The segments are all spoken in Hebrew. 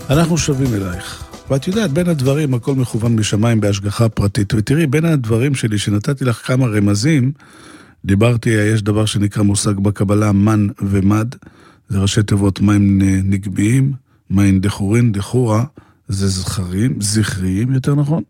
אנחנו שווים אלייך. ואת יודעת, בין הדברים, הכל מכוון משמיים בהשגחה פרטית. ותראי, בין הדברים שלי, שנתתי לך כמה רמזים, דיברתי, יש דבר שנקרא מושג בקבלה, מן ומד. זה ראשי תיבות מים נגביים, מים דחורין, דחורה, זה זכרים, זכריים יותר נכון.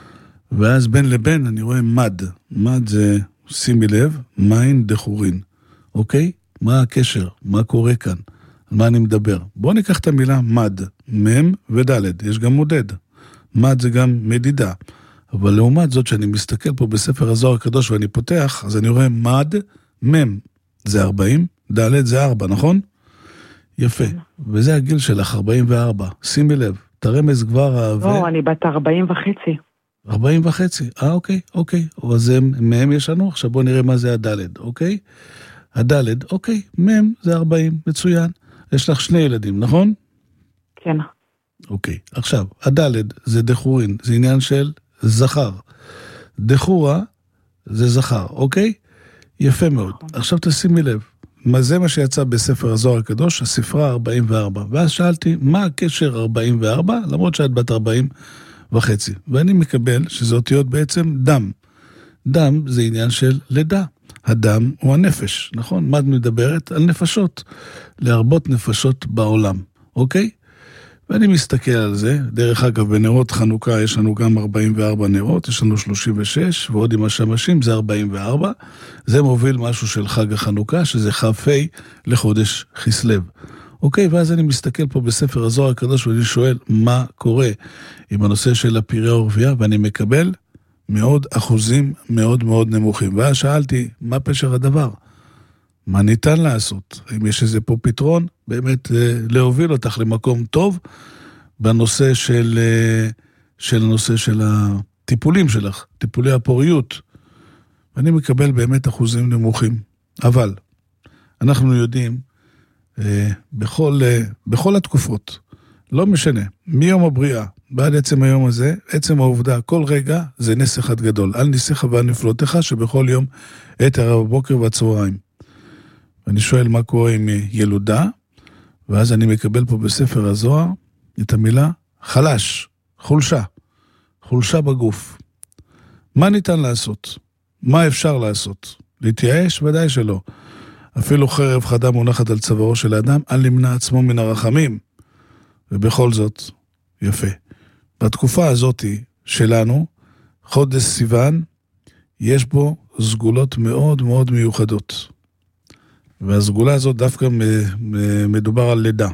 ואז בין לבין אני רואה מד. מד זה, שימי לב, מים דחורין. אוקיי? מה הקשר? מה קורה כאן? על מה אני מדבר? בואו ניקח את המילה מד, מם ודלת, יש גם מודד. מד זה גם מדידה. אבל לעומת זאת שאני מסתכל פה בספר הזוהר הקדוש ואני פותח, אז אני רואה מד, מם, זה 40, דלת זה 4, נכון? יפה. וזה הגיל שלך, 44. שימי לב, תרמז כבר האווה. לא, אני בת 40 וחצי. 40 וחצי, אוקיי. אז מהם יש לנו, עכשיו בואו נראה מה זה הדלת, אוקיי? הדלת, אוקיי, מם זה 40, מצוין. יש לך 2 ילדים, נכון? כן. אוקיי, עכשיו, הדלת זה דחורין, זה עניין של זכר. דחורה זה זכר, אוקיי? יפה מאוד. עכשיו תשימי לב, זה מה שיצא בספר הזוהר הקדוש, הספרה 44. ואז שאלתי, מה הקשר 44? למרות שאת בת 40 וחצי. ואני מקבל שזה אותיות בעצם דם. דם זה עניין של לידה. הדם הוא הנפש, נכון? מה את מדברת? על נפשות. להרבות נפשות בעולם, אוקיי? ואני מסתכל על זה. דרך אגב, בנרות חנוכה יש לנו גם 44 נרות, יש לנו 36, ועוד עם השמשים זה 44. זה מוביל משהו של חג החנוכה, שזה כ"ה לחודש כסלו. אוקיי, ואז אני מסתכל פה בספר הזוהר הקדוש, ואני שואל מה קורה עם הנושא של הפירי העורביה, ואני מקבל מאוד אחוזים מאוד מאוד נמוכים. ואז שאלתי, מה פשר הדבר? מה ניתן לעשות? האם יש איזה פה פתרון? באמת להוביל אותך למקום טוב בנושא של הנושא של הטיפולים שלך, טיפולי הפוריות. ואני מקבל באמת אחוזים נמוכים. אבל אנחנו יודעים, בכל התקופות, לא משנה, מיום הבריאה, בעד עצם היום הזה, עצם העובדה, כל רגע זה נס אחד גדול. על ניסיך ועל נפלותיך, שבכל יום עת ערב בבוקר והצהריים. ואני שואל מה קורה עם ילודה, ואז אני מקבל פה בספר הזוהר את המילה חלש, חולשה, חולשה בגוף. מה ניתן לעשות? מה אפשר לעשות? להתייאש? ודאי שלא. אפילו חרב חדה מונחת על צווארו של האדם, אל למנע עצמו מן הרחמים. ובכל זאת, יפה. בתקופה הזאת שלנו, חודש סיוון, יש בו סגולות מאוד מאוד מיוחדות. והסגולה הזאת דווקא מדובר על לידה.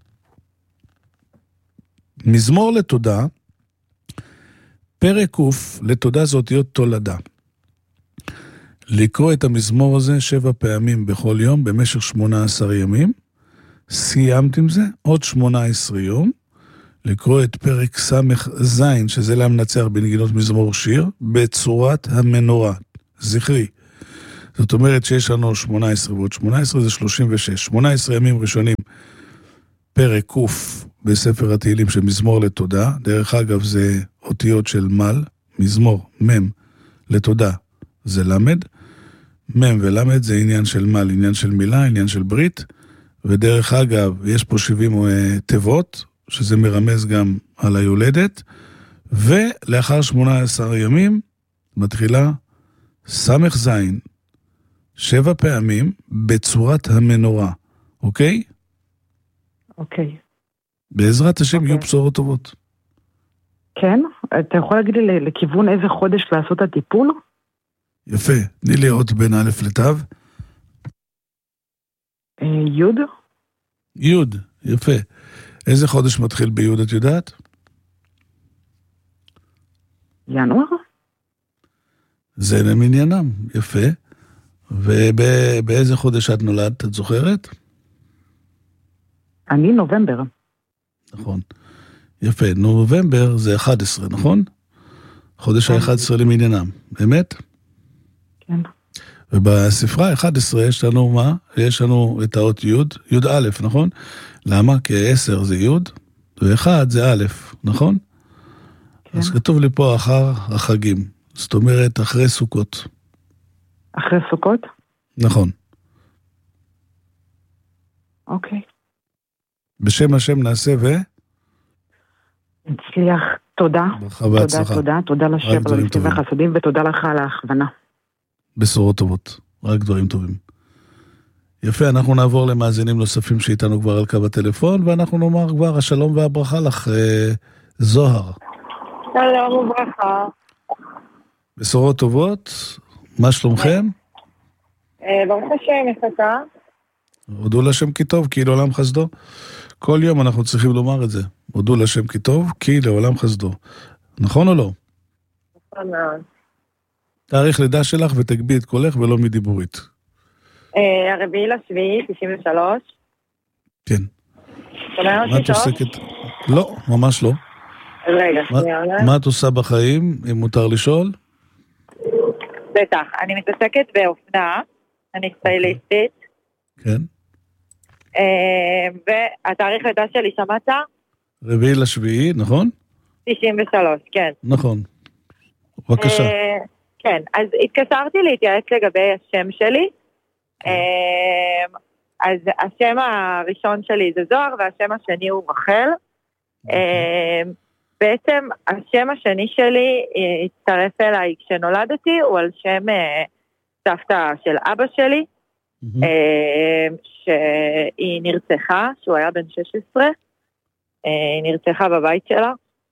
מזמור לתודה, פרק קוף לתודה זאת להיות תולדה. לקרוא את המזמור הזה 7 פעמים בכל יום במשך 18 ימים. סיימת עם זה עוד 18 יום. לקרוא את פרק סמך זין, שזה למנצח בנגינות מזמור שיר, בצורת המנורה. זכרי. זאת אומרת שיש לנו 18 ועוד 18 זה 36. 18 ימים ראשונים פרק קוף בספר התהילים של מזמור לתודה. דרך אגב זה אותיות של מל, מזמור, מם, לתודה זה למד. מם ולמד זה עניין של מל, עניין של מילה, עניין של ברית. ודרך אגב יש פה 70 תיבות, שזה מרמז גם על היולדת. ולאחר 18 ימים מתחילה סמך זין. 7 פעמים בצורת המנורה, אוקיי? אוקיי. בעזרת השם יהיו בשורות טובות. כן? אתה יכול להגיד לי לכיוון איזה חודש לעשות הטיפול? יפה, תני לי עוד בין א' לתו. יוד? יוד, יפה. איזה חודש מתחיל ביוד, את יודעת? ינואר? זה למניינם, יפה. ובאיזה חודש את נולדת, את זוכרת? אני נובמבר. נכון. יפה, נובמבר זה 11, נכון? חודש ה-11 למניינם, באמת? כן. ובספרה 11 יש לנו מה? יש לנו את האות יוד, יוד א', נכון? למה? כי 10 זה יוד, ו1 זה א', נכון? כן. אז כתוב לי פה אחר החגים, זאת אומרת אחרי סוכות. אחרי סוכות? נכון. אוקיי. בשם השם נעשה הצליח, תודה. ברכה והצלחה. תודה לשם על הליסטים והחסדים, ותודה לך על ההכוונה. בשורות טובות, רק דברים טובים. יפה, אנחנו נעבור למאזינים נוספים שאיתנו כבר על קו הטלפון, ואנחנו נאמר כבר השלום והברכה לך, זוהר. שלום וברכה. בשורות טובות, מה שלומכם? ברוך השם, איך אתה? הודו לשם כי טוב, כי לעולם חסדו. כל יום אנחנו צריכים לומר את זה. הודו לשם כי טוב, כי לעולם חסדו. נכון או לא? נכון מאוד. תאריך לידה שלך ותגבי את קולך ולא מדיבורית. 4/7/93. כן. שומע אותי טוב? מה את עוסקת? לא, ממש לא. רגע, שנייה. מה את עושה בחיים, אם מותר לשאול? בטח, אני מתעסקת באופנה, אני סטייליסטית. כן. והתאריך לידה שלי, שמעת? 4/7, נכון? 93, כן. נכון. בבקשה. כן, אז התקשרתי להתייעץ לגבי השם שלי. אז השם הראשון שלי זה זוהר, והשם השני הוא רחל. בעצם השם השני שלי הצטרף אליי כשנולדתי, הוא על שם סבתא של אבא שלי, שהיא נרצחה, שהוא היה בן 16, היא נרצחה בבית שלה,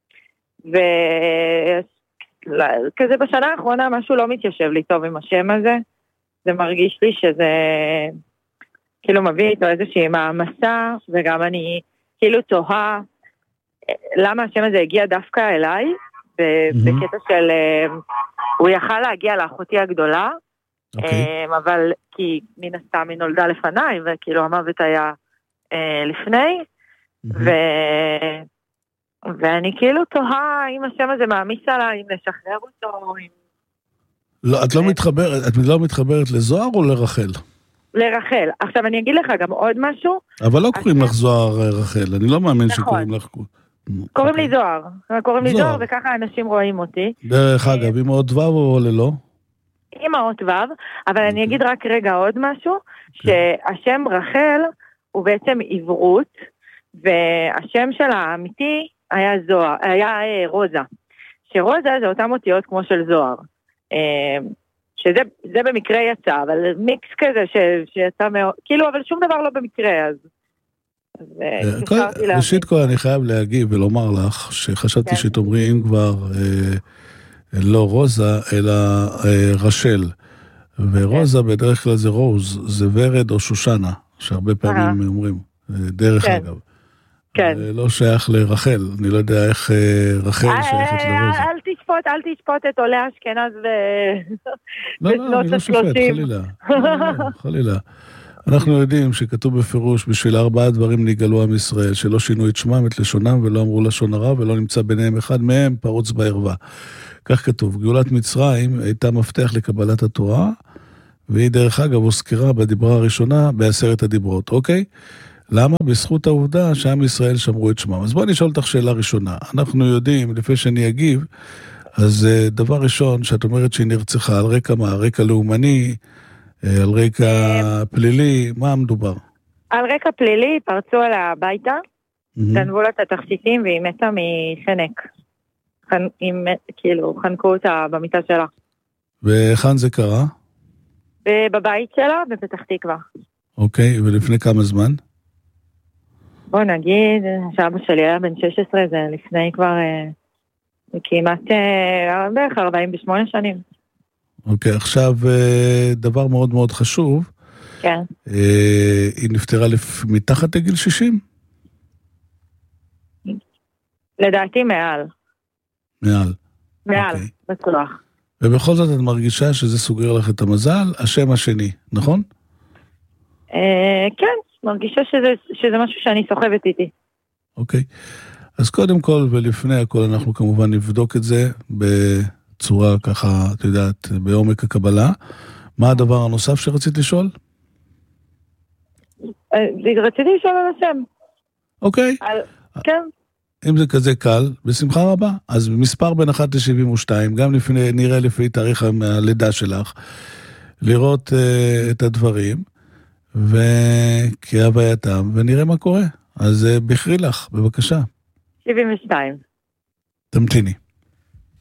וכזה בשנה האחרונה משהו לא מתיישב לי טוב עם השם הזה, זה מרגיש לי שזה כאילו מביא איתו איזושהי מעמסה, וגם אני כאילו תוהה למה השם הזה הגיע דווקא אליי, בקטע של הוא יכל להגיע לאחותי הגדולה, אבל כי מן הסתם היא נולדה לפניי, וכאילו המוות היה לפני, ואני כאילו תוהה אם השם הזה מעמיס עליי, אם לשחרר אותו. לא, את לא מתחברת לזוהר או לרחל? לרחל. עכשיו אני אגיד לך גם עוד משהו. אבל לא קוראים לך זוהר רחל, אני לא מאמין שקוראים לך. קוראים לי זוהר. קוראים לי זוהר וככה אנשים רואים אותי. דרך אגב, עם אות ו' או ללא? עם האות ו', אבל אני אגיד רק רגע עוד משהו, שהשם רחל הוא בעצם עברות, והשם שלה האמיתי היה רוזה. שרוזה זה אותם אותיות כמו של זוהר. שזה במקרה יצא, אבל מיקס כזה שיצא מאוד, כאילו, אבל שום דבר לא במקרה, אז ראשית כל אני חייב להגיב ולומר לך, שחשבתי שתאמרי אם כבר לא רוזה, אלא רשל, ורוזה בדרך כלל זה רוז, זה ורד או שושנה, שהרבה פעמים אומרים, דרך אגב. לא שייך לרחל, אני לא יודע איך רחל שייכת לרוזה. אל תשפוט את עולי אשכנז לא, אני לא שופט, חלילה. אנחנו יודעים שכתוב בפירוש, בשביל 4 דברים נגאלו עם ישראל, שלא שינו את שמם, את לשונם, ולא אמרו לשון הרע, ולא נמצא ביניהם אחד מהם, פרוץ בערווה. כך כתוב, גאולת מצרים הייתה מפתח לקבלת התורה, והיא דרך אגב הוזכרה בדיברה הראשונה, ב10 הדיברות, אוקיי? למה? בזכות העובדה שעם ישראל שמרו את שמם. אז בואו נשאל אותך שאלה ראשונה. אנחנו יודעים, לפני שאני אגיב, אז דבר ראשון, שאת אומרת שהיא נרצחה, על רקע מה? רקע לאומני, על רקע פלילי, מה מדובר? על רקע פלילי, פרצו עליה הביתה, גנבו לה את התכשיטים והיא מתה מחנק. כאילו, חנקו אותה במיטה שלה. וכאן זה קרה? בבית שלה, בפתח תקווה. אוקיי, ולפני כמה זמן? בוא נגיד, שאבא שלי היה בן 16, זה לפני כבר כמעט בערך 48 שנים. אוקיי, עכשיו דבר מאוד מאוד חשוב. כן. היא נפטרה מתחת לגיל 60? לדעתי מעל. מעל, בטוח. ובכל זאת את מרגישה שזה סוגר לך את המזל, השם השני, נכון? כן, מרגישה שזה משהו שאני סוחבת איתי. אוקיי. אז קודם כל ולפני הכל אנחנו כמובן נבדוק את זה בצורה ככה, את יודעת, בעומק הקבלה. מה הדבר הנוסף שרצית לשאול? רציתי לשאול על השם. אוקיי. כן. אם זה כזה קל, בשמחה רבה. אז מספר בין 1 ל-72, גם נראה לפי תאריך הלידה שלך, לראות את הדברים, וכהווייתם, ונראה מה קורה. אז בחרי לך, בבקשה. 72. תמתיני.